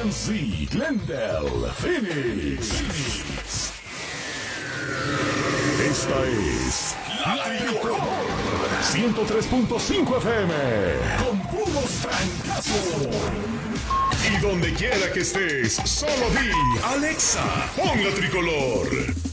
GNC, Glendale, Phoenix. Esta es La Tricolor 103.5 FM con puros francazos. Y donde quiera que estés, solo di Alexa, pon La Tricolor.